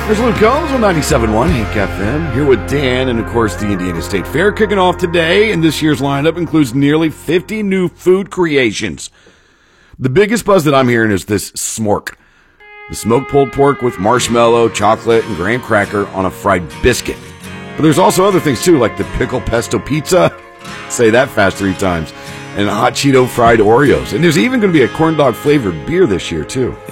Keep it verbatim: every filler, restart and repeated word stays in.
There's Luke Combs on ninety-seven point one Hank F M, here with Dan, and of course the Indiana State Fair kicking off today, and this year's lineup includes nearly fifty new food creations. The biggest buzz that I'm hearing is this smork, the smoked pulled pork with marshmallow, chocolate, and graham cracker on a fried biscuit. But there's also other things too, like the pickle pesto pizza, say that fast three times, and hot Cheeto fried Oreos. And there's even going to be a corn dog flavored beer this year too.